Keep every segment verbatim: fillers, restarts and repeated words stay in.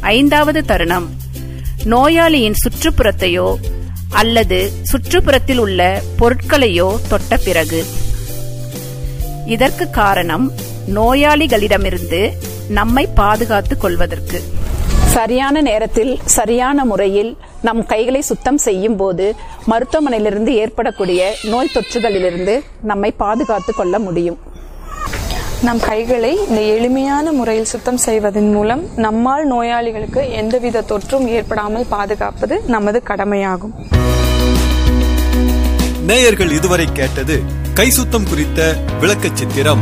ஐந்தாவது தருணம் நோயாளியின் சுற்றுப்புறத்தையோ அல்லது சுற்றுப்புறத்தில் உள்ள பொருட்களையோ தொட்ட பிறகு. இதற்கு காரணம் நோயாளிகளிடமிருந்து நம்மை பாதுகாத்துக் கொள்வதற்கு. சரியான நேரத்தில் சரியான முறையில் நம் கைகளை சுத்தம் செய்யும் போது மருத்துவமனையிலிருந்து ஏற்படக்கூடிய நோய் தொற்றுகளிலிருந்து நம்மை பாதுகாத்துக் கொள்ள முடியும். நம் கைகளை இந்த எளிமையான முறையில் சுத்தம் செய்வதன் மூலம் நம்மால் நோயாளிகளுக்கு எந்தவித தொற்றும் ஏற்படாமல் பாதுகாப்பது நமது கடமையாகும். நேயர்கள் இதுவரை கேட்டது கை சுத்தம் குறித்த விளக்கச் சித்திரம்.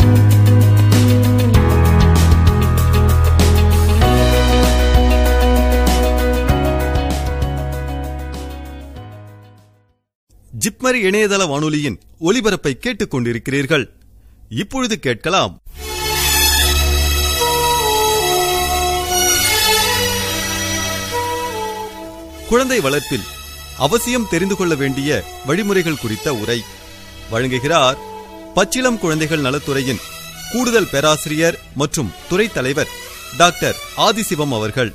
ஜிப்மர் இணையதள வானொலியின் ஒலிபரப்பை கேட்டுக் கொண்டிருக்கிறீர்கள். இப்பொழுது கேட்கலாம் குழந்தை வளர்ப்பில் அவசியம் தெரிந்து கொள்ள வேண்டிய வழிமுறைகள் குறித்த உரை. வழங்குகிறார் பச்சிளம் குழந்தைகள் நலத்துறையின் கூடுதல் பேராசிரியர் மற்றும் துறை தலைவர் டாக்டர் ஆதிசிவம் அவர்கள்.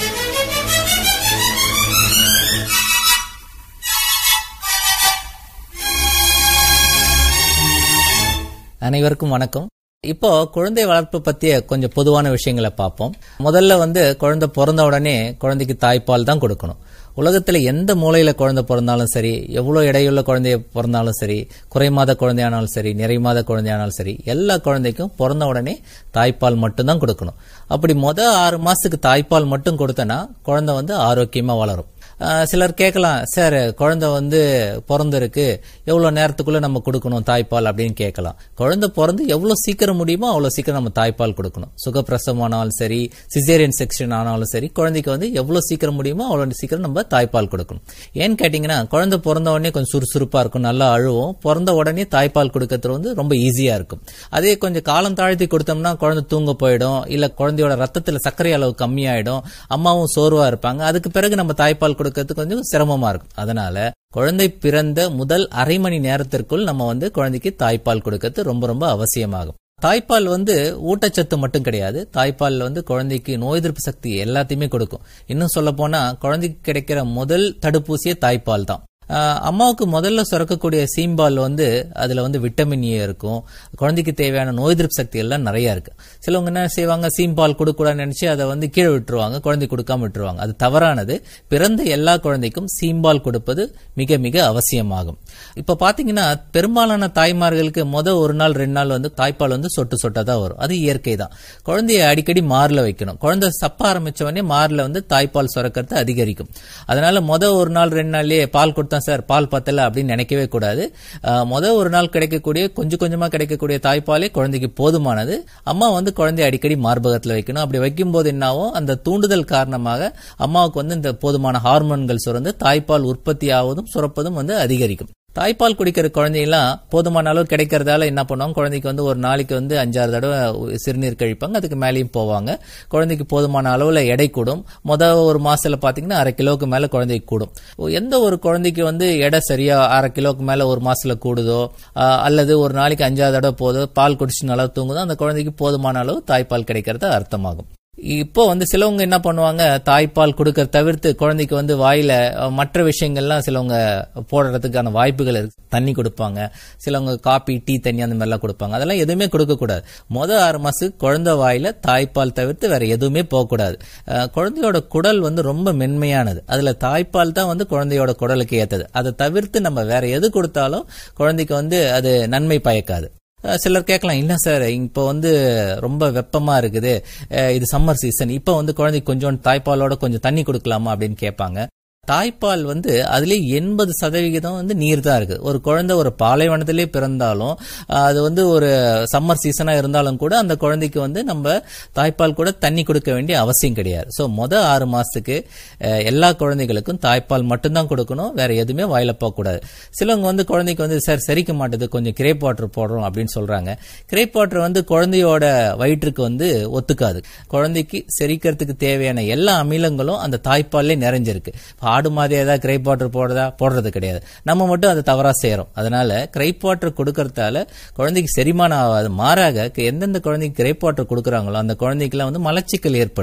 அனைவருக்கும் வணக்கம். இப்போ குழந்தை வளர்ப்பு பத்திய கொஞ்சம் பொதுவான விஷயங்களை பார்ப்போம். முதல்ல வந்து குழந்தை பிறந்த உடனே குழந்தைக்கு தாய்ப்பால் தான் கொடுக்கணும். உலகத்துல எந்த மூலையில குழந்தை பிறந்தாலும் சரி, எவ்வளவு எடையுள்ள குழந்தைய பிறந்தாலும் சரி, குறைமாத குழந்தையானாலும் சரி, நிறைமாத குழந்தையானாலும் சரி, எல்லா குழந்தைக்கும் பிறந்த உடனே தாய்ப்பால் மட்டும்தான் கொடுக்கணும். அப்படி மொத ஆறு மாசத்துக்கு தாய்ப்பால் மட்டும் கொடுத்தனா குழந்தை வந்து ஆரோக்கியமா வளரும். சிலர் கேட்கலாம், சார் குழந்தை வந்து பிறந்திருக்கு, எவ்வளவு நேரத்துக்குள்ள நம்ம கொடுக்கணும் தாய்ப்பால் அப்படின்னு கேட்கலாம். குழந்தை பிறந்து எவ்வளவு சீக்கிரம் முடியுமோ அவ்வளவு சீக்கிரம் நம்ம தாய்ப்பால் கொடுக்கணும். சுகப்பிரசவம் ஆனாலும் சரி, சிசேரியன் செக்ஷன் ஆனாலும் சரி, குழந்தைக்கு வந்து எவ்வளவு சீக்கிரம் முடியுமோ அவ்வளவு சீக்கிரம் நம்ம தாய்ப்பால் கொடுக்கணும். ஏன்னு கேட்டீங்கன்னா, குழந்தை பிறந்த உடனே கொஞ்சம் சுறுசுறுப்பா இருக்கும், நல்லா அழுவும். பிறந்த உடனே தாய்ப்பால் கொடுக்கறது வந்து ரொம்ப ஈஸியா இருக்கும். அதே கொஞ்சம் காலம் தாழ்த்தி கொடுத்தோம்னா குழந்தை தூங்க போயிடும், இல்ல குழந்தையோட ரத்தத்துல சர்க்கரை அளவு கம்மியாயிடும், அம்மாவும் சோர்வா இருப்பாங்க. அதுக்கு பிறகு நம்ம தாய்ப்பால் கொடுக்கறது கொஞ்சம் சிரமமா இருக்கும். அதனால குழந்தை பிறந்த முதல் அரை மணி நேரத்திற்குள் நம்ம வந்து குழந்தைக்கு தாய்ப்பால் கொடுக்கறது ரொம்ப ரொம்ப அவசியமாகும். தாய்ப்பால் வந்து ஊட்டச்சத்து மட்டும் கிடையாது. தாய்ப்பால் வந்து குழந்தைக்கு நோய் எதிர்ப்பு சக்தி எல்லாத்தையுமே கொடுக்கும். இன்னும் சொல்ல போனா குழந்தைக்கு கிடைக்கிற முதல் தடுப்பூசியே தாய்ப்பால் தான். அம்மாவுக்கு முதல்ல சுரக்கக்கூடிய சீம்பால் வந்து அதுல வந்து விட்டமின் ஏ இருக்கும். குழந்தைக்கு தேவையான நோய் எதிர்ப்பு சக்தி எல்லாம் நிறைய இருக்கு. சிலவங்க என்ன செய்வாங்க, சீம்பால் கொடுக்கூடாதுன்னு நினைச்சு அதை வந்து கீழே விட்டுருவாங்க, குழந்தை கொடுக்காம விட்டுருவாங்க. அது தவறானது. பிறந்த எல்லா குழந்தைக்கும் சீம்பால் கொடுப்பது மிக மிக அவசியமாகும். இப்ப பாத்தீங்கன்னா பெரும்பாலான தாய்மார்களுக்கு முத ஒரு நாள் ரெண்டு நாள் வந்து தாய்ப்பால் வந்து சொட்டு சொட்டா தான் வரும். அது இயற்கை தான். குழந்தைய அடிக்கடி மார்ல வைக்கணும். குழந்தை சப்ப ஆரம்பிச்ச உடனே மார்ல வந்து தாய்ப்பால் சுரக்கிறது அதிகரிக்கும். அதனால முத ஒரு நாள் ரெண்டு நாள்லயே பால் கொடுத்தா சார் பால் பத்தல அப்படின்னு நினைக்கவே கூடாது. முத ஒரு நாள் கிடைக்கக்கூடிய கொஞ்சம் கொஞ்சமா கிடைக்கக்கூடிய தாய்ப்பாலே குழந்தைக்கு போதுமானது. அம்மா வந்து குழந்தைய அடிக்கடி மார்பகத்துல வைக்கணும். அப்படி வைக்கும் போது என்னாவும், அந்த தூண்டுதல் காரணமாக அம்மாவுக்கு வந்து இந்த போதுமான ஹார்மோன்கள் சுரந்து தாய்ப்பால் உற்பத்தி ஆவதும் சுரப்பதும் வந்து அதிகரிக்கும். தாய்ப்பால் குடிக்கிற குழந்தையெல்லாம் போதுமான அளவு கிடைக்கிறதால என்ன பண்ணுவாங்க, குழந்தைக்கு வந்து ஒரு நாளைக்கு வந்து அஞ்சாறு தடவை சிறுநீர் கழிப்பாங்க, அதுக்கு மேலேயும் போவாங்க. குழந்தைக்கு போதுமான அளவுல எடை கூடும். முதல் ஒரு மாசத்துல பாத்தீங்கன்னா அரை கிலோக்கு மேல குழந்தைக்கு கூடும். எந்த ஒரு குழந்தைக்கு வந்து எடை சரியா அரை கிலோக்கு மேல ஒரு மாசத்துல கூடுதோ, அல்லது ஒரு நாளைக்கு அஞ்சாறு தடவை போதோ, பால் குடிச்சு நல்லா தூங்குதோ, அந்த குழந்தைக்கு போதுமான அளவு தாய்ப்பால் கிடைக்கிறது அர்த்தமாகும். இப்போ வந்து சிலவங்க என்ன பண்ணுவாங்க, தாய்ப்பால் கொடுக்கற தவிர்த்து குழந்தைக்கு வந்து வாயில மற்ற விஷயங்கள்லாம் சிலவங்க போடுறதுக்கான வாய்ப்புகள் இருக்கு. தண்ணி கொடுப்பாங்க, சிலவங்க காபி டீ தண்ணி அந்த மாதிரிலாம் கொடுப்பாங்க. அதெல்லாம் எதுவுமே கொடுக்க கூடாது. மொதல் ஆறு மாசத்துக்கு குழந்தை வாயில தாய்ப்பால் தவிர்த்து வேற எதுவுமே போகக்கூடாது. குழந்தையோட குடல் வந்து ரொம்ப மென்மையானது. அதுல தாய்ப்பால் தான் வந்து குழந்தையோட குடலுக்கு ஏத்தது. அதை தவிர்த்து நம்ம வேற எது கொடுத்தாலும் குழந்தைக்கு வந்து அது நன்மை பயக்காது. சிலர் கேட்கலாம், இல்ல சார் இப்ப வந்து ரொம்ப வெப்பமா இருக்குது, இது சம்மர் சீசன், இப்ப வந்து குழந்தைக்கு கொஞ்சம் தாய்ப்பாலோட கொஞ்சம் தண்ணி கொடுக்கலாமா அப்படின்னு கேட்பாங்க. தாய்ப்பால் வந்து அதுலயே எண்பது சதவிகிதம் வந்து நீர் தான் இருக்கு. ஒரு குழந்தை ஒரு பாலைவனத்திலே பிறந்தாலும், அது வந்து ஒரு சம்மர் சீசனா இருந்தாலும் கூட அந்த குழந்தைக்கு வந்து நம்ம தாய்ப்பால் கூட தண்ணி கொடுக்க வேண்டிய அவசியம் கிடையாது. சோ மொத ஆறு மாசத்துக்கு எல்லா குழந்தைகளுக்கும் தாய்ப்பால் மட்டும்தான் கொடுக்கணும், வேற எதுவுமே வாயில போக கூடாது. சிலவங்க வந்து குழந்தைக்கு வந்து சார் செரிக்க மாட்டேது, கொஞ்சம் கிரேப் வாட்டர் போடுறோம் அப்படின்னு சொல்றாங்க. கிரேப் வாட்டர் வந்து குழந்தையோட வயிற்றுக்கு வந்து ஒத்துக்காது. குழந்தைக்கு செரிக்கிறதுக்கு தேவையான எல்லா அமிலங்களும் அந்த தாய்ப்பாலே நிறைஞ்சிருக்கு. ஆடு மாதிரி ஏதாவது கிரைப் வாட்டர் போடுறதா போடுறது கிடையாது. நம்ம மட்டும் அதை தவறா செய்யறோம். அதனால கிரைப் வாட்டர் கொடுக்கறதால குழந்தைக்கு செரிமானம் ஆகாது. மாறாக எந்தெந்த குழந்தைக்கு கிரைப் வாட்டர் கொடுக்கறாங்களோ அந்த குழந்தைக்கு எல்லாம் வந்து மலச்சிக்கல் ஏற்படுது.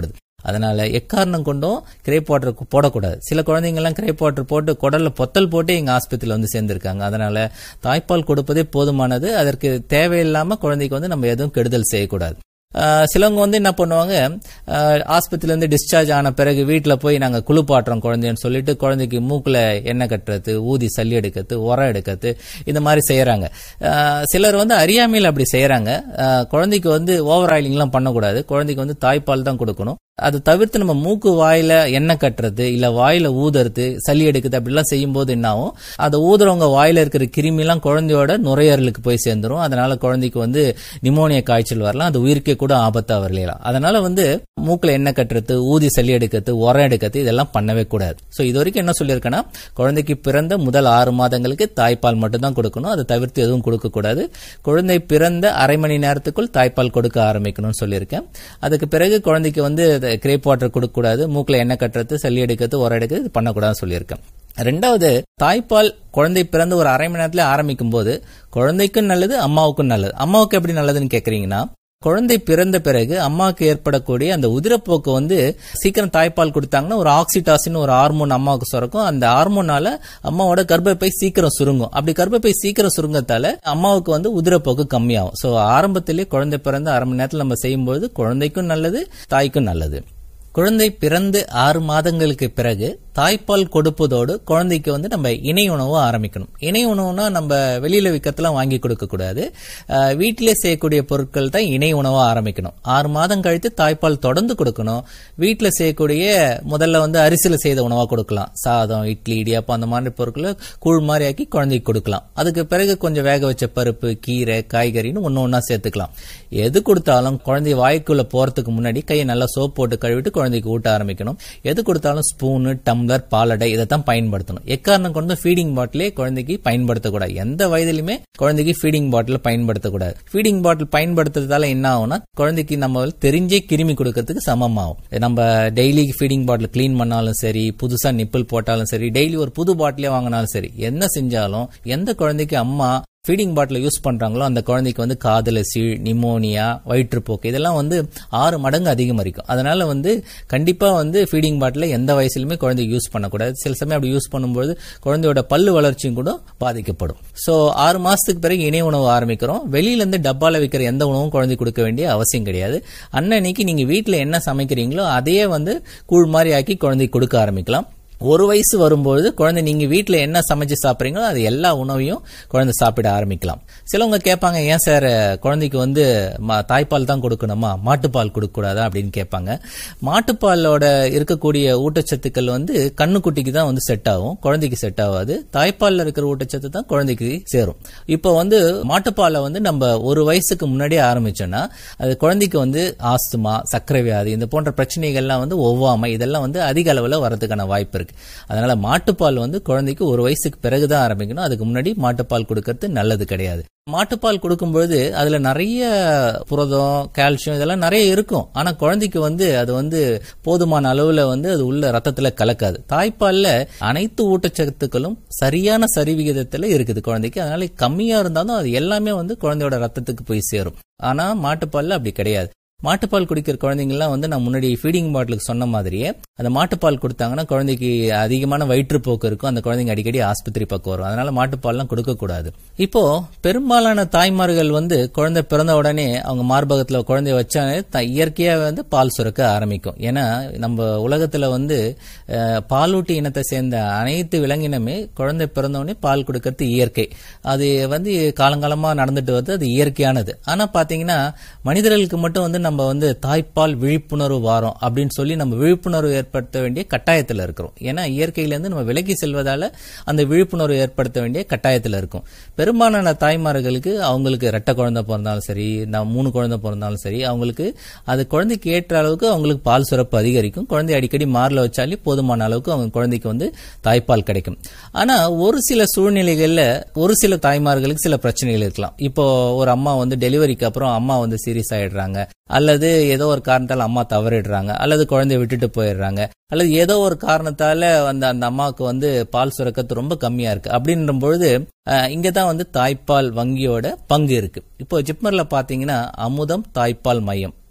அதனால எக்காரணம் கொண்டும் கிரேப் வாட்டர் போடக்கூடாது. சில குழந்தைங்க எல்லாம் கிரேப் வாட்டர் போட்டு குடல்ல பொத்தல் போட்டு எங்க ஆஸ்பத்திரியில வந்து சேர்ந்திருக்காங்க. அதனால தாய்ப்பால் கொடுப்பதே போதுமானது. அதற்கு தேவையில்லாம குழந்தைக்கு வந்து நம்ம எதுவும் கெடுதல் செய்யக்கூடாது. சிலவங்க வந்து என்ன பண்ணுவாங்க, ஆஸ்பத்திரியில இருந்து டிஸ்சார்ஜ் ஆன பிறகு வீட்டுல போய் நாங்க குளிப்பாட்டுறோம் குழந்தைன்னு சொல்லிட்டு குழந்தைக்கு மூக்குல எண்ணெய் கட்டுறது, ஊதி சளி எடுக்கிறது, உரம் எடுக்கிறது, இந்த மாதிரி செய்யறாங்க. சிலர் வந்து அறியாமையில் அப்படி செய்யறாங்க. குழந்தைக்கு வந்து ஓவர் ஆயிலிங் எல்லாம் பண்ணக்கூடாது. குழந்தைக்கு வந்து தாய்ப்பால் தான் கொடுக்கணும். அது தவிர்த்து நம்ம மூக்கு வாயில எண்ணெய் கட்டுறது, இல்ல வாயில ஊதுறது, சளி எடுக்குது அப்படிலாம் செய்யும் போது என்ன ஆகும், அதை ஊதுறவங்க வாயில இருக்கிற கிருமி எல்லாம் குழந்தையோட நுரையீரலுக்கு போய் சேர்ந்துரும். அதனால குழந்தைக்கு வந்து நிமோனியா காய்ச்சல் வரலாம், அது உயிருக்கே கூட ஆபத்தா வரலாம். அதனால வந்து மூக்குல எண்ணெய் கட்டுறது, ஊதி சளி எடுக்கிறது, உரம் எடுக்கிறது இதெல்லாம் பண்ணவே கூடாது. சோ இது வரைக்கும் என்ன சொல்லியிருக்கேன்னா, குழந்தைக்கு பிறந்த முதல் ஆறு மாதங்களுக்கு தாய்ப்பால் மட்டும் தான் கொடுக்கணும். அதை தவிர்த்து எதுவும் கொடுக்க கூடாது. குழந்தை பிறந்த அரை மணி நேரத்துக்குள் தாய்ப்பால் கொடுக்க ஆரம்பிக்கணும்னு சொல்லியிருக்கேன். அதுக்கு பிறகு குழந்தைக்கு வந்து கிரேப் வாட்டர் கொடுக்க கூடாது, மூக்குல எண்ணெய் கட்டுறது, சளி எடுக்கிறது, உரம் எடுக்கிறது இது பண்ணக்கூடாதுன்னு சொல்லியிருக்கேன். ரெண்டாவது, தாய்ப்பால் குழந்தை பிறந்து ஒரு அரை மணி நேரத்துல ஆரம்பிக்கும் போது குழந்தைக்கும் நல்லது, அம்மாவுக்கும் நல்லது. அம்மாவுக்கு எப்படி நல்லதுன்னு கேக்குறீங்கன்னா, குழந்தை பிறந்த பிறகு அம்மாவுக்கு ஏற்படக்கூடிய அந்த உதிரப்போக்கு வந்து சீக்கிரம் தாய்ப்பால் கொடுத்தாங்கன்னா ஒரு ஆக்சிடாசின் ஒரு ஹார்மோன் அம்மாவுக்கு சுரக்கும். அந்த ஹார்மோனால அம்மாவோட கர்ப்பப்பை சீக்கிரம் சுருங்கும். அப்படி கர்ப்பப்பை சீக்கிரம் சுருங்கத்தால அம்மாவுக்கு வந்து உதிரப்போக்கு கம்மியாகும். சோ ஆரம்பத்திலேயே குழந்தை பிறந்த அரை மணி நேரத்தில் நம்ம செய்யும்போது குழந்தைக்கும் நல்லது, தாய்க்கும் நல்லது. குழந்தை பிறந்து ஆறு மாதங்களுக்கு பிறகு தாய்ப்பால் கொடுப்பதோடு குழந்தைக்கு வந்து நம்ம இணை உணவு ஆரம்பிக்கணும். இணை உணவுனா நம்ம வெளியில விற்கத்தெல்லாம் வாங்கி கொடுக்க கூடாது. வீட்டிலே செய்யக்கூடிய பொருட்கள் தான் இணை உணவா ஆரம்பிக்கணும். ஆறு மாதம் கழித்து தாய்ப்பால் தொடர்ந்து கொடுக்கணும். வீட்டுல செய்யக்கூடிய முதல்ல வந்து அரிசியில செய்த உணவா கொடுக்கலாம். சாதம், இட்லி, இடியாப்பம் அந்த மாதிரி பொருட்களை கூழ் மாதிரி ஆக்கி குழந்தைக்கு கொடுக்கலாம். அதுக்கு பிறகு கொஞ்சம் வேக வச்ச பருப்பு, கீரை, காய்கறின்னு ஒன்னு ஒன்னா சேர்த்துக்கலாம். எது கொடுத்தாலும் குழந்தை வாய்க்குள்ள போறதுக்கு முன்னாடி கையை நல்லா சோப் போட்டு கழுவிட்டு குழந்தைக்கு ஊட்ட ஆரம்பிக்கணும். எது கொடுத்தாலும் ஸ்பூனு, டம்ளர், பாலடை இதைத்தான் பயன்படுத்தணும். எக்காரணம் கொண்டு ஃபீடிங் பாட்டிலே குழந்தைக்கு பயன்படுத்தக்கூடாது. எந்த வயதிலுமே குழந்தைக்கு ஃபீடிங் பாட்டில் பயன்படுத்தக்கூடாது. ஃபீடிங் பாட்டில் பயன்படுத்துறதால என்ன ஆகும்னா, குழந்தைக்கு நம்ம தெரிஞ்சே கிருமி கொடுக்கறதுக்கு சமமாகும். நம்ம டெய்லி ஃபீடிங் பாட்டில் கிளீன் பண்ணாலும் சரி, புதுசா நிப்பிள் போட்டாலும் சரி, டெய்லி ஒரு புது பாட்டிலே வாங்கினாலும் சரி, என்ன செஞ்சாலும் எந்த குழந்தைக்கு அம்மா ஃபீடிங் பாட்டில் யூஸ் பண்றாங்களோ அந்த குழந்தைக்கு வந்து காதுல சீழ், நிமோனியா, வயிற்றுப்போக்கு இதெல்லாம் வந்து ஆறு மடங்கு அதிகமாகும். அதனால வந்து கண்டிப்பா வந்து ஃபீடிங் பாட்டில் எந்த வயசுலயுமே குழந்தை யூஸ் பண்ணக்கூடாது. சில சமயம் அப்படி யூஸ் பண்ணும்போது குழந்தையோட பல்லு வளர்ச்சியும் கூட பாதிக்கப்படும். சோ ஆறு மாசத்துக்கு பிறகு இணை உணவு ஆரம்பிக்கிறோம். வெளியில இருந்து டப்பால வைக்கிற எந்த உணவும் குழந்தை கொடுக்க வேண்டிய அவசியம் கிடையாது. அன்னன்னைக்கு நீங்க வீட்டுல என்ன சமைக்கிறீங்களோ அதையே வந்து கூழ் மாதிரி ஆக்கி குழந்தை கொடுக்க ஆரம்பிக்கலாம். ஒரு வயசு வரும்போது குழந்தை நீங்க வீட்டுல என்ன சமைச்சு சாப்பிடுறீங்களோ அது எல்லா உணவையும் குழந்தை சாப்பிட ஆரம்பிக்கலாம். சிலவங்க கேட்பாங்க, ஏன் சார் குழந்தைக்கு வந்து தாய்ப்பால் தான் கொடுக்கணுமா, மாட்டுப்பால் கொடுக்க கூடாதா அப்படின்னு கேட்பாங்க. மாட்டுப்பாலோட இருக்கக்கூடிய ஊட்டச்சத்துக்கள் வந்து கண்ணுக்குட்டிக்கு தான் வந்து செட் ஆகும், குழந்தைக்கு செட் ஆகாது. தாய்ப்பால்ல இருக்கிற ஊட்டச்சத்து தான் குழந்தைக்கு சேரும். இப்போ வந்து மாட்டுப்பாலை வந்து நம்ம ஒரு வயசுக்கு முன்னாடியே ஆரம்பிச்சோம்னா அது குழந்தைக்கு வந்து ஆஸ்துமா, சர்க்கரை வியாதி இந்த போன்ற பிரச்சனைகள்லாம் வந்து ஒவ்வாமை இதெல்லாம் வந்து அதிக அளவுல வரதுக்கான வாய்ப்பு இருக்கு. அதனால மாட்டுப்பால் வந்து குழந்தைக்கு ஒரு வயசுக்கு பிறகுதான் ஆரம்பிக்கணும். அதுக்கு முன்னாடி மாட்டுப்பால் கொடுக்கறது நல்லது கிடையாது. மாட்டுப்பால் கொடுக்கும்போது அதுல நிறைய புரதம், கால்சியம் இதெல்லாம் நிறைய இருக்கும். ஆனா குழந்தைக்கு வந்து அது வந்து போதுமான அளவுல வந்து அது உள்ள ரத்தத்துல கலக்காது. தாய்ப்பால்ல அனைத்து ஊட்டச்சத்துக்களும் சரியான சரிவிகிதத்துல இருக்குது குழந்தைக்கு. அதனால கம்மியா இருந்தாலும் அது எல்லாமே வந்து குழந்தையோட ரத்தத்துக்கு போய் சேரும். ஆனா மாட்டுப்பால்ல அப்படி கிடையாது. மாட்டுப்பால் குடிக்கிற குழந்தைங்கலாம் வந்து நான் முன்னாடி ஃபீடிங் பாட்டிலுக்கு சொன்ன மாதிரியே அந்த மாட்டுப்பால் கொடுத்தாங்கன்னா குழந்தைக்கு அதிகமான வயிற்றுப்போக்கு இருக்கும். அந்த குழந்தைங்க அடிக்கடி ஆஸ்பத்திரி பக்கம் வரும். அதனால மாட்டுப்பால்லாம் கொடுக்க கூடாது. இப்போ பெரும்பாலான தாய்மார்கள் வந்து குழந்தை பிறந்த உடனே அவங்க மார்பகத்துல குழந்தைய வச்சாலே இயற்கையா வந்து பால் சுரக்க ஆரம்பிக்கும். ஏன்னா நம்ம உலகத்துல வந்து பாலூட்டி இனத்தை சேர்ந்த அனைத்து விலங்கினமே குழந்தை பிறந்த உடனே பால் கொடுக்கறது இயற்கை. அது வந்து காலங்காலமா நடந்துட்டு வருது, அது இயற்கையானது. ஆனா பாத்தீங்கன்னா மனிதர்களுக்கு மட்டும் வந்து நம்ம வந்து தாய்ப்பால் விழிப்புணர்வு வாரம் அப்படின்னு சொல்லி நம்ம விழிப்புணர்வு ஏற்படுத்த வேண்டிய கட்டாயத்தில் இருக்கிறோம். ஏன்னா இயற்கையிலிருந்து நம்ம விலகி செல்வதால அந்த விழிப்புணர்வு ஏற்படுத்த வேண்டிய கட்டாயத்தில் இருக்கும். பெரும்பாலான தாய்மார்களுக்கு அவங்களுக்கு ரெட்டை குழந்தை பிறந்தாலும் சரி, மூணு குழந்தை பிறந்தாலும் சரி, அவங்களுக்கு அது குழந்தைக்கு ஏற்ற அளவுக்கு அவங்களுக்கு பால் சுரப்பு அதிகரிக்கும். குழந்தை அடிக்கடி மார்ல வச்சாலே போதுமான அளவுக்கு அவங்க குழந்தைக்கு வந்து தாய்ப்பால் கிடைக்கும். ஆனா ஒரு சில சூழ்நிலைகள்ல ஒரு சில தாய்மார்களுக்கு சில பிரச்சனைகள் இருக்கலாம். இப்போ ஒரு அம்மா வந்து டெலிவரிக்கு அப்புறம் அம்மா வந்து சீரியஸ் ஆயிடுறாங்க, அல்லது ஏதோ ஒரு காரணத்தால் அம்மா தவறிடுறாங்க, அல்லது குழந்தைய விட்டுட்டு போயிடுறாங்க, அல்லது ஏதோ ஒரு காரணத்தால அந்த அந்த அம்மாவுக்கு வந்து பால் சுரக்கத்து ரொம்ப கம்மியா இருக்கு. அப்படின்ற பொழுது இங்கதான் வந்து தாய்ப்பால் வங்கியோட பங்கு இருக்கு. இப்போ ஜிப்மர்ல பாத்தீங்கன்னா அமுதம் தாய்ப்பால் மையம்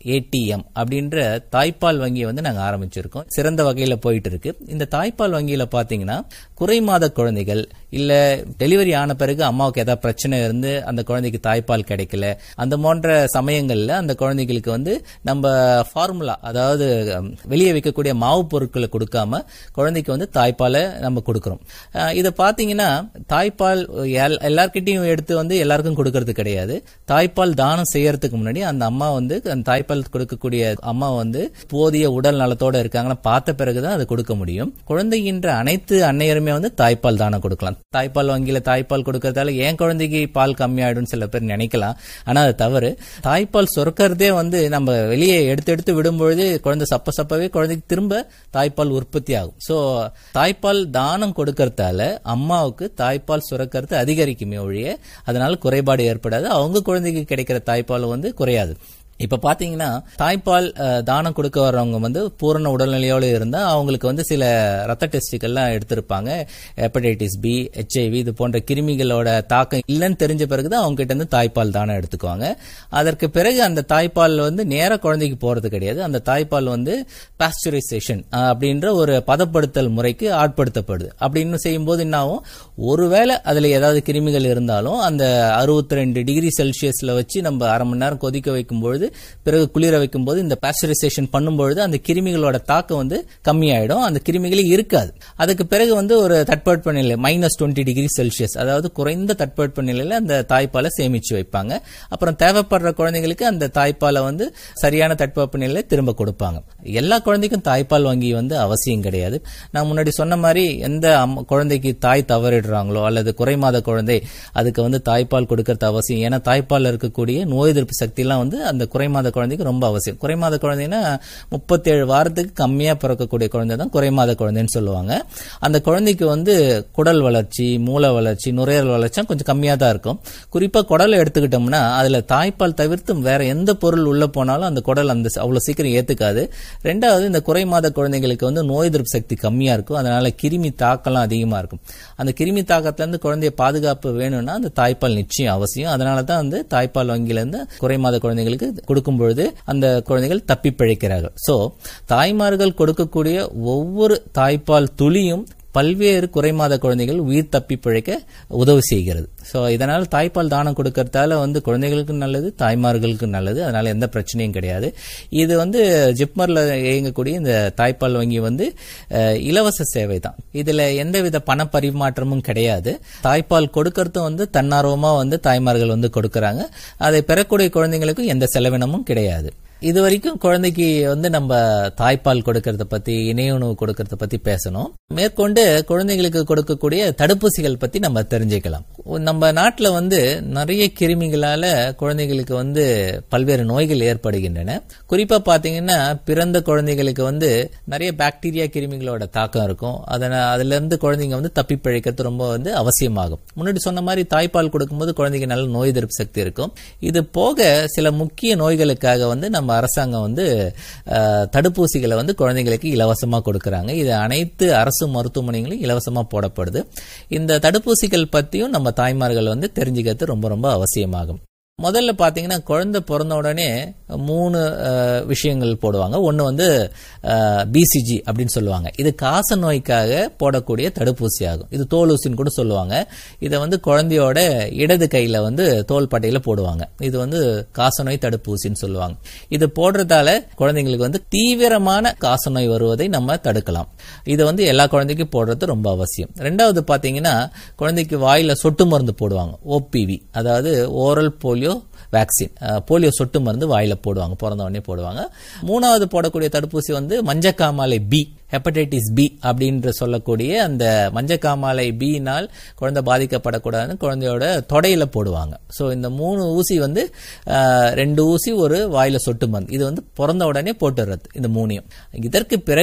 ஏடிஎம் அப்படின்ற தாய்ப்பால் வங்கியை வந்து நாங்க ஆரம்பிச்சிருக்கோம். சிறந்த வகையில போயிட்டு இருக்கு. இந்த தாய்ப்பால் வங்கியில பாத்தீங்கன்னா குறை மாத குழந்தைகள் இல்ல டெலிவரி ஆன பிறகு அம்மாவுக்கு ஏதாவது பிரச்சனை இருந்து அந்த குழந்தைக்கு தாய்ப்பால் கிடைக்கல, அந்த போன்ற சமயங்கள்ல அந்த குழந்தைகளுக்கு வந்து நம்ம ஃபார்முலா, அதாவது வெளியே வைக்கக்கூடிய மாவு பொருட்களை கொடுக்காம குழந்தைக்கு வந்து தாய்ப்பாலை நம்ம கொடுக்கிறோம். இதை பாத்தீங்கன்னா தாய்ப்பால் எல்லார்கிட்டையும் எடுத்து வந்து எல்லாருக்கும் கொடுக்கறது கிடையாது. தாய்ப்பால் தானம் செய்யறதுக்கு முன்னாடி அந்த அம்மா வந்து அந்த தாய்ப்பால் கொடுக்கக்கூடிய அம்மா வந்து போதிய உடல் நலத்தோட இருக்காங்கன்னா பார்த்த பிறகுதான் அதை கொடுக்க முடியும். குழந்தைகின்ற அனைத்து அன்னையருமே வந்து தாய்ப்பால் தானம் கொடுக்கலாம். தாய்ப்பால் வங்கியில தாய்ப்பால் கொடுக்கறதால ஏன் குழந்தைக்கு பால் கம்மியாயிடும் சில பேர் நினைக்கலாம். ஆனா அது தவறு. தாய்ப்பால் சுரக்கிறதே வந்து நம்ம வெளியே எடுத்து எடுத்து விடும்பொழுது குழந்தை சப்ப சப்பவே குழந்தைக்கு திரும்ப தாய்ப்பால் உற்பத்தி ஆகும். சோ தாய்ப்பால் தானம் கொடுக்கறதால அம்மாவுக்கு தாய்ப்பால் சுரக்கிறது அதிகரிக்குமே ஒழிய அதனால குறைபாடு ஏற்படாது. அவங்க குழந்தைக்கு கிடைக்கிற தாய்ப்பால் வந்து குறையாது. இப்ப பாத்தீங்கன்னா தாய்ப்பால் தானம் கொடுக்க வர்றவங்க வந்து பூரண உடல்நிலையோடு இருந்தா அவங்களுக்கு வந்து சில ரத்த டெஸ்டுகள்லாம் எடுத்திருப்பாங்க. ஹெப்படைட்டிஸ் பி, ஹெச்ஐவி இது போன்ற கிருமிகளோட தாக்கம் இல்லைன்னு தெரிஞ்ச பிறகுதான் அவங்க கிட்ட இருந்து தாய்ப்பால் தானம் எடுத்துக்குவாங்க. அதற்கு பிறகு அந்த தாய்ப்பால் வந்து நேர குழந்தைக்கு போறது கிடையாது. அந்த தாய்ப்பால் வந்து பாஸ்டரைசேஷன் அப்படின்ற ஒரு பதப்படுத்தல் முறைக்கு ஆட்படுத்தப்படுது. அப்படின்னு செய்யும்போது என்ன ஆகும், ஒருவேளை அதுல ஏதாவது கிருமிகள் இருந்தாலும் அந்த அறுபத்தி ரெண்டு டிகிரி செல்சியஸ்ல வச்சு நம்ம அரை மணி நேரம் கொதிக்க வைக்கும்போது பிறகு குளிர வைக்கும் போது இந்த பாஸ்டரைசேஷன் பண்ணும்பொழுது அந்த கிருமிகளோட தாக்கம் வந்து கம்மியாயிடும். அந்த கிருமிகளே இருக்காது. அதுக்கு பிறகு வந்து ஒரு தட்பவெட்ப நிலை மைனஸ் டுவெண்ட்டி டிகிரி செல்சியஸ், அதாவது குறைந்த தட்பவெட்ப நிலையில அந்த தாய்ப்பாலை சேமிச்சு வைப்பாங்க. அப்புறம் தேவைப்படுற குழந்தைங்களுக்கு அந்த தாய்ப்பாலை வந்து சரியான தட்பவெட்ப நிலையில திரும்ப கொடுப்பாங்க. எல்லா குழந்தைக்கும் தாய்ப்பால் வங்கி வந்து அவசியம் கிடையாது. நான் முன்னாடி சொன்ன மாதிரி எந்த குழந்தைக்கு தாய் தவறிடுறாங்களோ அல்லது குறைமாத குழந்தை அதுக்கு வந்து தாய்ப்பால் கொடுக்கறது அவசியம். ஏன்னா தாய்ப்பால் இருக்கக்கூடிய நோய் எதிர்ப்பு சக்தி எல்லாம் வந்து அந்த குறைமாத குழந்தைக்கு ரொம்ப அவசியம். குறைமாத குழந்தைன்னா முப்பத்தி ஏழு வாரத்துக்கு கம்மியா பிறக்கக்கூடிய குழந்தை தான் குறைமாத குழந்தைன்னு சொல்லுவாங்க. அந்த குழந்தைக்கு வந்து குடல் வளர்ச்சி, மூளை வளர்ச்சி, நுரையீரல் வளர்ச்சி கொஞ்சம் கம்மியா தான் இருக்கும். குறிப்பா குடலை எடுத்துக்கிட்டோம்னா அதுல தாய்ப்பால் தவிர்த்து வேற எந்த பொருள் உள்ள போனாலும் அந்த குடல் அந்த அவ்வளவு சீக்கிரம் ஏத்துக்காது. ரெண்டாவது இந்த குறைமாத குழந்தைகளுக்கு வந்து நோய் எதிர்ப்பு சக்தி கம்மியா இருக்கும். அதனால கிருமி தாக்கம்லாம் அதிகமா இருக்கும். அந்த கிருமி தாக்கத்துல இருந்து குழந்தைய பாதுகாப்பு வேணும்னா அந்த தாய்ப்பால் நிச்சயம் அவசியம். அதனாலதான் வந்து தாய்ப்பால் வங்கியில இருந்து குறைமாத குழந்தைகளுக்கு கொடுக்கும் பொழுது அந்த குழந்தைகள் தப்பி பிழைக்கிறார்கள். சோ தாய்மார்கள் கொடுக்கக்கூடிய ஒவ்வொரு தாய்ப்பால் துளியும் பல்வேறு குறைமாத குழந்தைகள் உயிர் தப்பி பிழைக்க உதவி செய்கிறது. சோ இதனால தாய்ப்பால் தானம் கொடுக்கறதால வந்து குழந்தைகளுக்கு நல்லது, தாய்மார்களுக்கு நல்லது. அதனால எந்த பிரச்சனையும் கிடையாது. இது வந்து ஜிப்மர்ல இயங்கக்கூடிய இந்த தாய்ப்பால் வங்கி வந்து இலவச சேவை தான். இதுல எந்தவித பண பரிமாற்றமும் கிடையாது. தாய்ப்பால் கொடுக்கறதும் வந்து தன்னார்வமா வந்து தாய்மார்கள் வந்து கொடுக்கறாங்க. அதை பெறக்கூடிய குழந்தைங்களுக்கும் எந்த செலவினமும் கிடையாது. இது வரைக்கும் குழந்தைக்கு வந்து நம்ம தாய்ப்பால் கொடுக்கறத பத்தி, இணைய உணவு கொடுக்கறத பத்தி பேசணும். மேற்கொண்டு குழந்தைகளுக்கு கொடுக்கக்கூடிய தடுப்பூசிகள் பத்தி நம்ம தெரிஞ்சுக்கலாம். நம்ம நாட்டுல வந்து நிறைய கிருமிகளால குழந்தைகளுக்கு வந்து பல்வேறு நோய்கள் ஏற்படுகின்றன. குறிப்பா பாத்தீங்கன்னா பிறந்த குழந்தைகளுக்கு வந்து நிறைய பாக்டீரியா கிருமிகளோட தாக்கம் இருக்கும். அதனால அதுல இருந்து குழந்தைங்க வந்து தப்பி பிழைக்கிறது ரொம்ப வந்து அவசியமாகும். முன்னாடி சொன்ன மாதிரி தாய்ப்பால் கொடுக்கும்போது குழந்தைக்கு நல்ல நோய் எதிர்ப்பு சக்தி இருக்கும். இது போக சில முக்கிய நோய்களுக்காக வந்து நம்ம அரசாங்கம் வந்து தடுப்பூசிகளை வந்து குழந்தைகளுக்கு இலவசமா கொடுக்கறாங்க. இது அனைத்து அரசு மருத்துவமனைகளும் இலவசமா போடப்படுது. இந்த தடுப்பூசிகள் பத்தியும் நம்ம தாய்மார்கள் வந்து தெரிஞ்சுக்கிறது ரொம்ப ரொம்ப அவசியமாகும். முதல்ல பாத்தீங்கன்னா குழந்தை பிறந்த உடனே மூணு விஷயங்கள் போடுவாங்க. ஒன்னு வந்து பிசிஜி அப்படின்னு சொல்லுவாங்க. இது காச நோய்க்காக போடக்கூடிய தடுப்பூசி ஆகும். இது தோல் ஊசின்னு கூட சொல்லுவாங்க. இதை வந்து குழந்தையோட இடது கையில வந்து தோல் பட்டையில போடுவாங்க. இது வந்து காசநோய் தடுப்பூசின்னு சொல்லுவாங்க. இது போடுறதால குழந்தைங்களுக்கு வந்து தீவிரமான காசநோய் வருவதை நம்ம தடுக்கலாம். இது வந்து எல்லா குழந்தைக்கும் போடுறது ரொம்ப அவசியம். ரெண்டாவது பாத்தீங்கன்னா குழந்தைக்கு வாயில சொட்டு மருந்து போடுவாங்க. ஓபிவி, அதாவது ஓரல் போலியோ வேக்சின், போலியோ சொட்டு மருந்து வாயில போடுவாங்க, பிறந்த உடனே போடுவாங்க. மூணாவது போடக்கூடிய தடுப்பூசி வந்து மஞ்சக்காமாலை பி, ஹெப்படைட்டிஸ் பி அப்படின்ற சொல்லக்கூடிய அந்த மஞ்சக்காமாலை பியினால் குழந்தை பாதிக்கப்படக்கூடாதுன்னு குழந்தையோட தொடையில போடுவாங்க. சோ இந்த மூணு ஊசி வந்து ரெண்டு ஊசி ஒரு வாயில சொட்டு மருந்து, இது வந்து பிறந்த உடனே போட்டுறது இந்த மூணையும். இதற்கு பிறகு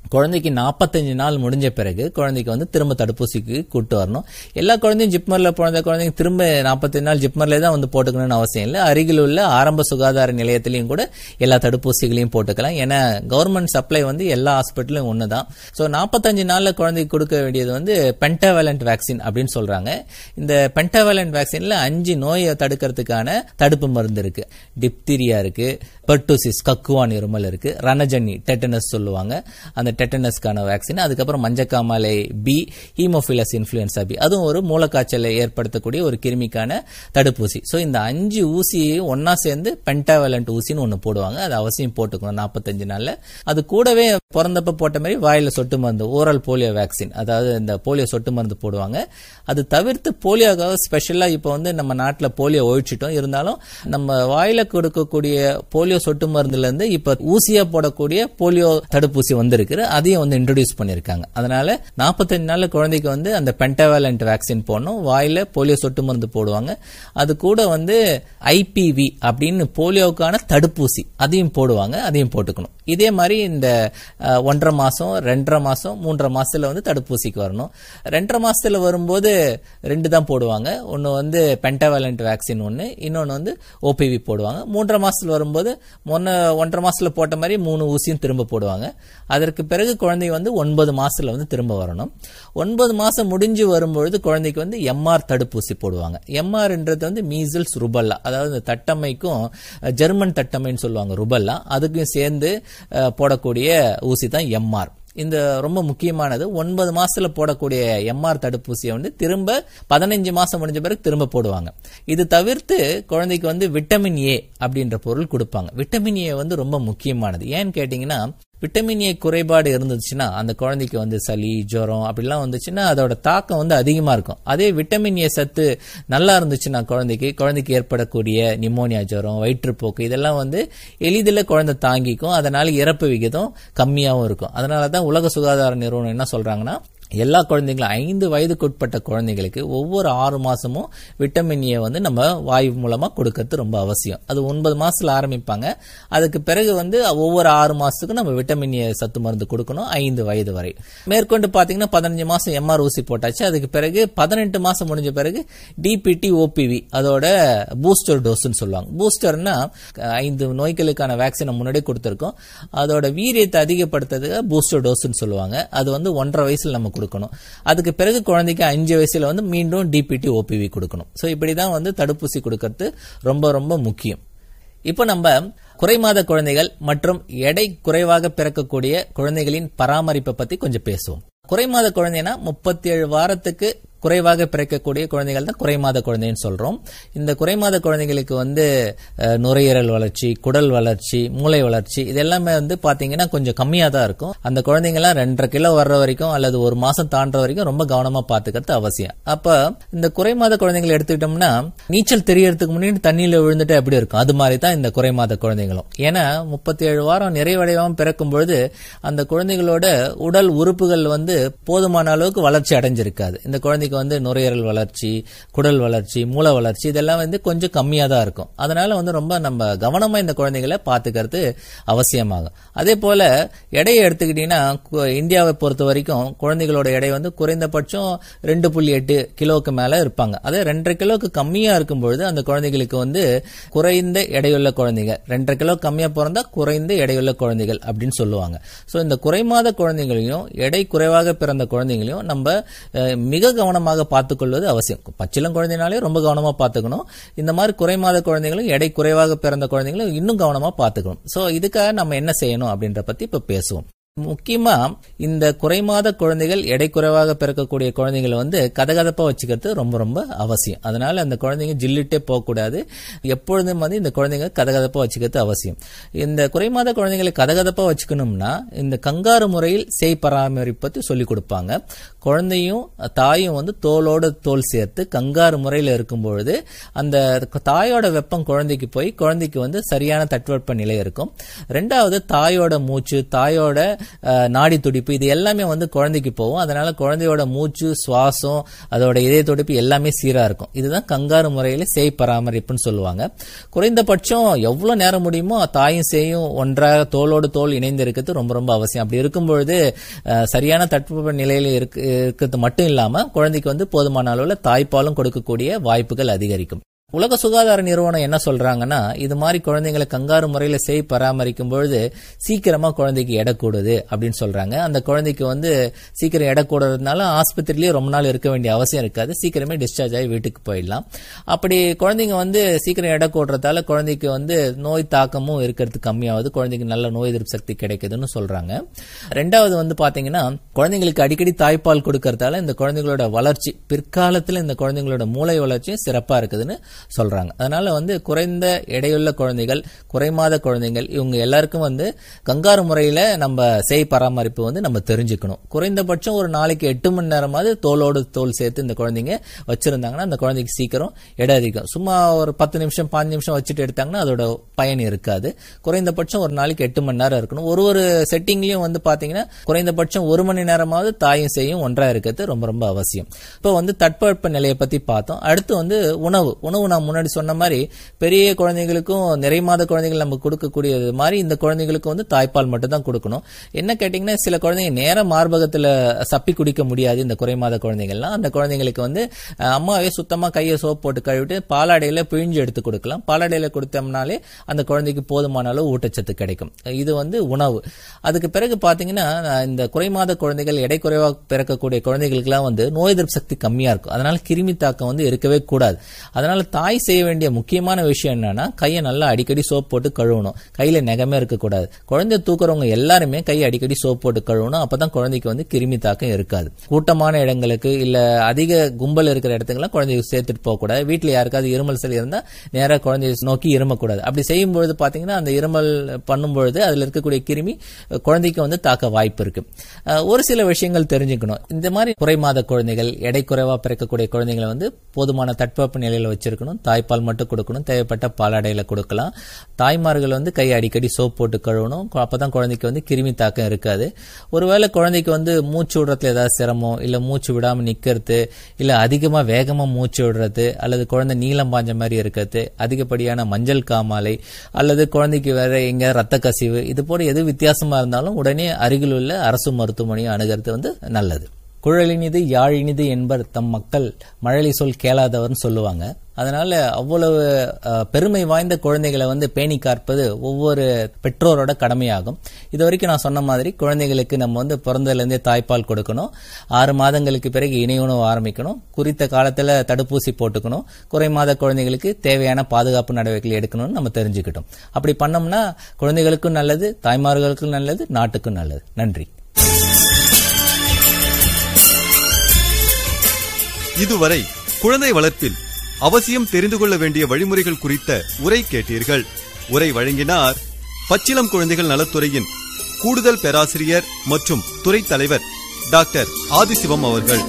குழந்தைக்கு நாற்பத்தஞ்சு நாள் முடிஞ்ச பிறகு குழந்தைக்கு வந்து திரும்ப தடுப்பூசிக்கு கூட்டு வரணும். எல்லா குழந்தையும் ஜிப்மர்ல பிறந்த குழந்தைங்க திரும்ப நாற்பத்தஞ்சு நாள் ஜிப்மர்ல தான் வந்து போட்டுக்கணும்னு அவசியம் இல்லை. அருகில் உள்ள ஆரம்ப சுகாதார நிலையத்திலையும் கூட எல்லா தடுப்பூசிகளையும் போட்டுக்கலாம். ஏன்னா கவர்மெண்ட் சப்ளை வந்து எல்லா ஹாஸ்பிட்டலும் ஒண்ணுதான். ஸோ நாற்பத்தஞ்சு நாள்ல குழந்தைக்கு கொடுக்க வேண்டியது வந்து பென்டாவேலண்ட் வேக்சின் அப்படின்னு சொல்றாங்க. இந்த பென்டாவேலண்ட் வேக்சின்ல அஞ்சு நோயை தடுக்கிறதுக்கான தடுப்பு மருந்து இருக்கு. டிப்தீரியா இருக்கு, பெர்டூசிஸ் கக்குவான் இருமல் இருக்கு, ரணஜன்னி டெட்டனஸ் சொல்லுவாங்க அந்த டெட்டனஸ்க்கான வேக்சின், அதுக்கப்புறம் மஞ்சக்காமலை பி, ஹீமோஃபிலஸ் இன்ஃபுளுன்சா பி, அதுவும் ஒரு மூலக்காய்ச்சலை ஏற்படுத்தக்கூடிய ஒரு கிருமிக்கான தடுப்பூசி. சோ இந்த அஞ்சு ஊசியை ஒன்னா சேர்ந்து பென்டாவேலண்ட் ஊசின்னு ஒன்னு போடுவாங்க. அது அவசியம் போட்டுக்கணும் நாற்பத்தஞ்சு நாள்ல. அது கூடவே பிறந்தப்ப போட்ட மாதிரி வாயில சொட்டு மருந்து ஓரல் போலியோ வேக்சின், அதாவது இந்த போலியோ சொட்டு மருந்து போடுவாங்க. அது தவிர்த்து போலியோக்காக ஸ்பெஷலா இப்ப வந்து நம்ம நாட்டுல போலியோ ஒழிச்சிட்டோம், இருந்தாலும் நம்ம வாயில கொடுக்கக்கூடிய போலியோ சொட்டு மருந்துல இருந்து இப்ப ஊசியா போடக்கூடிய போலியோ தடுப்பூசி வந்திருக்கு, அதையும் வந்து இன்ட்ரோடியூஸ் பண்ணிருக்காங்க. அதனால நாற்பத்தஞ்சு நாள்ல குழந்தைக்கு வந்து அந்த பென்டாவேலண்ட் வேக்சின் போடணும், வாயில போலியோ சொட்டு மருந்து போடுவாங்க. அது கூட வந்து ஐபிவி அப்படின்னு போலியோக்கான தடுப்பூசி அதையும் போடுவாங்க, அதையும் போட்டுக்கணும். இதே மாதிரி இந்த ஒன்றரை மாசம் ரெண்டரை மாசம் மூன்றரை மாசத்துல வந்து தடுப்பூசிக்கு வரணும். ரெண்டரை மாசத்துல வரும்போது ரெண்டு தான் போடுவாங்க. ஒன்னு வந்து பென்டாவேலண்ட் வேக்சின் ஒன்னு, இன்னொன்னு வந்து ஓபிவி போடுவாங்க. மூன்றரை மாசத்துல வரும்போது முன்ன ஒன்றரை மாசத்துல போட்ட மாதிரி மூணு ஊசியும் திரும்ப போடுவாங்க. அதற்கு பிறகு குழந்தை வந்து ஒன்பது மாசத்துல வந்து திரும்ப வரணும். ஒன்பது மாசம் முடிஞ்சு வரும்பொழுது குழந்தைக்கு வந்து எம்ஆர் தடுப்பூசி போடுவாங்க. எம்ஆர்ன்றது வந்து மீசல்ஸ் ருபல்லா, அதாவது தட்டம்மைக்கும் ஜெர்மன் தட்டம்மைன்னு சொல்லுவாங்க ருபல்லா, அதுக்கும் சேர்ந்து போடக்கூடிய ஊசி தான் எம்ஆர். இந்த ரொம்ப முக்கியமானது. ஒன்பது மாசத்துல போடக்கூடிய எம்ஆர் தடுப்பூசியை வந்து திரும்ப பதினஞ்சு மாசம் முடிஞ்ச பிறகு திரும்ப போடுவாங்க. இது தவிர்த்து குழந்தைக்கு வந்து விட்டமின் ஏ அப்படின்ற பொருள் கொடுப்பாங்க. விட்டமின் ஏ வந்து ரொம்ப முக்கியமானது. ஏன்னு கேட்டீங்கன்னா விட்டமின் ஏ குறைபாடு இருந்துச்சுன்னா அந்த குழந்தைக்கு வந்து சளி ஜுரம் அப்படிலாம் வந்துச்சுன்னா அதோட தாக்கம் வந்து அதிகமா இருக்கும். அதே விட்டமின் ஏ சத்து நல்லா இருந்துச்சுன்னா குழந்தைக்கு குழந்தைக்கு ஏற்படக்கூடிய நிமோனியா ஜுரம் வயிற்றுப்போக்கு இதெல்லாம் வந்து எளிதில் குழந்தை தாங்கிக்கும். அதனால இறப்பு விகிதம் கம்மியாகவும் இருக்கும். அதனாலதான் உலக சுகாதார நிறுவனம் என்ன சொல்றாங்கன்னா எல்லா குழந்தைங்களும் ஐந்து வயதுக்கு உட்பட்ட குழந்தைங்களுக்கு ஒவ்வொரு ஆறு மாசமும் விட்டமின் ஏ வந்து நம்ம வாயு மூலமா கொடுக்கறது ரொம்ப அவசியம். அது ஒன்பது மாசத்துல ஆரம்பிப்பாங்க. அதுக்கு பிறகு வந்து ஒவ்வொரு ஆறு மாசத்துக்கும் நம்ம விட்டமின் ஏ சத்து மருந்து கொடுக்கணும் ஐந்து வயது வரை. மேற்கொண்டு பாத்தீங்கன்னா பதினஞ்சு மாசம் எம்ஆர் ஊசி போட்டாச்சு. அதுக்கு பிறகு பதினெட்டு மாசம் முடிஞ்ச பிறகு டிபிடி ஓபிவி அதோட பூஸ்டர் டோஸ்ன்னு சொல்லுவாங்க. பூஸ்டர்னா ஐந்து நோய்களுக்கான வேக்சினை முன்னாடி கொடுத்திருக்கோம், அதோட வீரியத்தை அதிகப்படுத்துறதுக்கு பூஸ்டர் டோஸ்ன்னு சொல்லுவாங்க. அது வந்து ஒன்றரை வயசுல நம்ம கொடுக்கணும். அதுக்கு பிறகு குழந்தைக்கு அஞ்சு வயசுல வந்து மீண்டும் டிபிடி ஓபிவி கொடுக்கணும். சோ இப்படிதான் வந்து தடுப்பூசி கொடுக்கிறது ரொம்ப ரொம்ப முக்கியம். இப்ப நம்ம குறைமாத குழந்தைகள் மற்றும் எடை குறைவாக பிறக்கக்கூடிய குழந்தைகளின் பராமரிப்பை பத்தி கொஞ்சம் பேசுவோம். குறைமாத குழந்தைனா முப்பத்தி ஏழு வாரத்துக்கு குறைவாக பிறக்கக்கூடிய குழந்தைகள் தான் குறைமாத குழந்தைன்னு சொல்றோம். இந்த குறைமாத குழந்தைகளுக்கு வந்து நுரையீரல் வளர்ச்சி, குடல் வளர்ச்சி, மூளை வளர்ச்சி இதெல்லாமே வந்து பாத்தீங்கன்னா கொஞ்சம் கம்மியா தான் இருக்கும். அந்த குழந்தைங்கலாம் ரெண்டரை கிலோ வர்ற வரைக்கும் அல்லது ஒரு மாசம் தாண்டற வரைக்கும் ரொம்ப கவனமா பாத்துக்கிறது அவசியம். அப்ப இந்த குறைமாத குழந்தைகளை எடுத்துக்கிட்டோம்னா நீச்சல் தெரியறதுக்கு முன்னாடி தண்ணியில விழுந்துட்டு எப்படி இருக்கும், அது மாதிரி தான் இந்த குறைமாத குழந்தைகளும். ஏன்னா முப்பத்தி ஏழு வாரம் நிறைவடையாம பிறக்கும் பொழுது அந்த குழந்தைகளோட உடல் உறுப்புகள் வந்து போதுமான அளவுக்கு வளர்ச்சி அடைஞ்சிருக்காது. இந்த குழந்தைக்கு வந்து நுரையீரல் வளர்ச்சி, குடல் வளர்ச்சி, மூளை வளர்ச்சி இதெல்லாம் வந்து கொஞ்சம் கம்மியா தான் இருக்கும். அதனால வந்து ரொம்ப நம்ம கவனமா இந்த குழந்தைகளை பாத்துக்கிறது அவசியமாகும். அதே போல எடையை எடுத்துக்கிட்டீங்கன்னா இந்தியாவை பொறுத்த வரைக்கும் குழந்தைகளோட எடை வந்து குறைந்தபட்சம் ரெண்டு புள்ளி எட்டு கிலோக்கு மேல இருப்பாங்க. அதே ரெண்டரை கிலோக்கு கம்மியா இருக்கும் பொழுது அந்த குழந்தைகளுக்கு வந்து குறைந்த எடையுள்ள குழந்தைகள், ரெண்டரை கிலோ கம்மியா பிறந்தா குறைந்த எடையுள்ள குழந்தைகள் அப்படின்னு சொல்லுவாங்க. சோ இந்த குறைமாத குழந்தைகளையும் எடை குறைவாக பிறந்த குழந்தைகளையும் நம்ம மிக கவனமாக பார்த்துக் கொள்வது அவசியம். பச்சிளம் குழந்தைனாலே ரொம்ப கவனமா பார்த்துக்கணும். இந்த மாதிரி குறைமாத குழந்தைகளும் எடை குறைவாக பிறந்த குழந்தைகளும் இன்னும் கவனமா பார்த்துக்கணும். சோ இதுக்காக நம்ம என்ன செய்யணும் அப்படின்ற பத்தி இப்ப பேசுவோம். முக்கியமா இந்த குறைமாத குழந்தைகள் எடை குறைவாக பிறக்கக்கூடிய குழந்தைகளை வந்து கதகதப்பா வச்சுக்கிறது ரொம்ப ரொம்ப அவசியம். அதனால அந்த குழந்தைங்க ஜில்லிட்டே போகக்கூடாது. எப்பொழுதும் வந்து இந்த குழந்தைங்க கதகதப்பா வச்சுக்கிறது அவசியம். இந்த குறைமாத குழந்தைகளை கதகதப்பா வச்சுக்கணும்னா இந்த கங்காரு முறையில் செய் பராமரிப்பு பத்தி சொல்லிக் கொடுப்பாங்க. குழந்தையும் தாயும் வந்து தோளோட தோல் சேர்த்து கங்காரு முறையில் இருக்கும் பொழுது அந்த தாயோட வெப்பம் குழந்தைக்கு போய் குழந்தைக்கு வந்து சரியான தட்பவெப்ப நிலை இருக்கும். ரெண்டாவது தாயோட மூச்சு, தாயோட நாடி துடிப்பு, இது எல்லாமே வந்து குழந்தைக்கு போகும். அதனால குழந்தையோட மூச்சு, சுவாசம், அதோட இதய துடிப்பு எல்லாமே சீரா இருக்கும். இதுதான் கங்காரு முறையில சேய் பராமரிப்புன்னு சொல்லுவாங்க. குறைந்தபட்சம் எவ்வளவு நேரம் முடியுமோ தாயும் சேயும் ஒன்றாக தோளோடு தோல் இணைந்து இருக்கிறது ரொம்ப ரொம்ப அவசியம். அப்படி இருக்கும் பொழுது சரியான தட்பவெப்ப நிலையில இருக்கிறது மட்டும் இல்லாம குழந்தைக்கு வந்து போதுமான அளவுல தாய்ப்பாலும் கொடுக்கக்கூடிய வாய்ப்புகள் அதிகரிக்கும். உலக சுகாதார நிறுவனம் என்ன சொல்றாங்கன்னா, இது மாதிரி குழந்தைங்களை கங்காரு முறையில சேய் பராமரிக்கும் பொழுது சீக்கிரமா குழந்தைக்கு எடை கூடுது அப்படின்னு சொல்றாங்க. அந்த குழந்தைக்கு வந்து சீக்கிரம் எடை கூடுறதுனால ஆஸ்பத்திரிலேயே ரொம்ப நாள் இருக்க வேண்டிய அவசியம் இருக்காது, சீக்கிரமே டிஸ்சார்ஜ் ஆகி வீட்டுக்கு போயிடலாம். அப்படி குழந்தைங்க வந்து சீக்கிரம் எடை கூடுறதால குழந்தைக்கு வந்து நோய் தாக்கமும் இருக்கிறது கம்மியாவது, குழந்தைக்கு நல்ல நோய் எதிர்ப்பு சக்தி கிடைக்குதுன்னு சொல்றாங்க. ரெண்டாவது வந்து பாத்தீங்கன்னா, குழந்தைங்களுக்கு அடிக்கடி தாய்ப்பால் கொடுக்கறதால இந்த குழந்தைங்களோட வளர்ச்சி பிற்காலத்துல இந்த குழந்தைங்களோட மூளை வளர்ச்சியும் சிறப்பா இருக்குதுன்னு சொல்றாங்க. அதனால வந்து குறைந்த எடையுள்ள குழந்தைகள், குறைமாத குழந்தைகள், இவங்க எல்லாருக்கும் வந்து கங்காரு முறையில நம்ம சேய் பராமரிப்பு வந்து நம்ம தெரிஞ்சுக்கணும். குறைந்தபட்சம் ஒரு நாளைக்கு எட்டு மணி நேரமாவது தோலோடு தோல் சேர்த்து இந்த குழந்தைங்க வச்சிருந்தாங்கன்னா அந்த குழந்தைக்கு சீக்கிரம் எடை அதிகம். சும்மா ஒரு பத்து நிமிஷம் பாஞ்சு நிமிஷம் வச்சுட்டு எடுத்தாங்கன்னா அதோட பயன் இருக்காது. குறைந்தபட்சம் ஒரு நாளைக்கு எட்டு மணி நேரம் இருக்கணும். ஒரு ஒரு செட்டிங்லயும் வந்து பாத்தீங்கன்னா குறைந்தபட்சம் ஒரு மணி நேரமாவது தாயும் சேயும் ஒன்றா இருக்கிறது ரொம்ப ரொம்ப அவசியம். இப்போ வந்து தட்பவெப்ப நிலையை பத்தி பார்த்தோம். அடுத்து வந்து உணவு உணவு நான் முன்னாடி சொன்ன மாதிரி பெரிய குழந்தைகளுக்கும் நிறை மாத குழந்தைகள் நம்ம கொடுக்கக்கூடியது மாதிரி இந்த குழந்தைகளுக்கு வந்து தாய்ப்பால் மட்டும் தான் கொடுக்கணும். என்ன கேட்டீங்கன்னா, சில குழந்தைங்க நேர மார்பகத்துல சப்பி குடிக்க முடியாது. இந்த குறை மாத குழந்தைகள்லாம் அந்த குழந்தைங்களுக்கு வந்து அம்மாவே சுத்தமா கையை சோப் போட்டு கழுவிட்டு பாலாடையில பிழிஞ்சு எடுத்து கொடுக்கலாம். பாலாடையில கொடுத்தோம்னாலே அந்த குழந்தைக்கு போதுமான அளவு ஊட்டச்சத்து கிடைக்கும். இது வந்து உணவு. அதுக்கு பிறகு பாத்தீங்கன்னா, இந்த குறை மாத குழந்தைகள் எடை குறைவாக பிறக்கக்கூடிய குழந்தைகளுக்கு எல்லாம் வந்து நோய் எதிர்ப்பு சக்தி கம்மியா இருக்கும். அதனால கிருமி தாக்கம் வந்து இருக்கவே கூடாது. அதனால தாய் செய்ய வேண்டிய முக்கியமான விஷயம் என்னன்னா, கையை நல்லா அடிக்கடி சோப் போட்டு கழுவணும். கையில நெகமே இருக்கக்கூடாது. குழந்தை தூக்குறவங்க எல்லாருமே கையை அடிக்கடி சோப் போட்டு கழுவணும். அப்பதான் குழந்தைக்கு வந்து கிருமி தாக்கம் இருக்காது. கூட்டமான இடங்களுக்கு இல்ல அதிக கும்பல் இருக்கிற இடத்துக்குலாம் குழந்தைக்கு சேர்த்துட்டு போக கூடாது. வீட்டுல யாருக்காவது இருமல் சளி இருந்தா நேரா குழந்தைய நோக்கி இருமக்கூடாது. அப்படி செய்யும் பொழுது பாத்தீங்கன்னா அந்த இருமல் பண்ணும் பொழுது அதுல இருக்கக்கூடிய கிருமி குழந்தைக்கு வந்து தாக்க வாய்ப்பு இருக்கு. ஒரு சில விஷயங்கள் தெரிஞ்சுக்கணும். இந்த மாதிரி குறை மாத குழந்தைகள், எடை குறைவா பிறக்கக்கூடிய குழந்தைகளை வந்து போதுமான தட்பவெப்ப நிலையில வச்சிருக்கணும். தாய்ப்பால் மட்டும் கொடுக்கணும். தேவைப்பட்ட பாலாடையில கொடுக்கலாம். தாய்மார்கள் வந்து கை அடிக்கடி சோப் போட்டு கழுவணும். அப்பதான் குழந்தைக்கு வந்து கிருமி தாக்கம் இருக்காது. ஒருவேளை குழந்தைக்கு வந்து மூச்சு விடுறதுல ஏதாவது சிரமம், இல்ல மூச்சு விடாம நிக்கிறது, இல்ல அதிகமா வேகமா மூச்சு விடுறது, அல்லது குழந்தை நீளம் பாஞ்ச மாதிரி இருக்கிறது, அதிகப்படியான மஞ்சள் காமாலை, அல்லது குழந்தைக்கு வேற எங்க ரத்த கசிவு, இது போல எது வித்தியாசமா இருந்தாலும் உடனே அருகில் உள்ள அரசு மருத்துவமனையை அணுகிறது வந்து நல்லது. குழலினிது யாழினிது என்பர் தம் மக்கள் மழலை சொல் கேளாதவர்னு சொல்லுவாங்க. அதனால அவ்வளவு பெருமை வாய்ந்த குழந்தைகளை வந்து பேணி காப்பது ஒவ்வொரு பெற்றோரோட கடமையாகும். இது வரைக்கும் நான் சொன்ன மாதிரி குழந்தைகளுக்கு நம்ம வந்து பிறந்ததுல இருந்தே தாய்ப்பால் கொடுக்கணும். ஆறு மாதங்களுக்கு பிறகு இணை உணவு ஆரம்பிக்கணும். குறித்த காலத்துல தடுப்பூசி போட்டுக்கணும். குறை மாத குழந்தைகளுக்கு தேவையான பாதுகாப்பு நடவடிக்கைகள் எடுக்கணும்னு நம்ம தெரிஞ்சுக்கிட்டோம். அப்படி பண்ணோம்னா குழந்தைகளுக்கும் நல்லது, தாய்மார்களுக்கும் நல்லது, நாட்டுக்கும் நல்லது. நன்றி. இதுவரை குழந்தை வளர்ப்பில் அவசியம் தெரிந்து கொள்ள வேண்டிய வழிமுறைகள் குறித்த உரை கேட்டீர்கள். உரை வழங்கினார் பச்சிளம் குழந்தைகள் நலத்துறையின் கூடுதல் பேராசிரியர் மற்றும் துறை தலைவர் டாக்டர் ஆதிசிவம் அவர்கள்.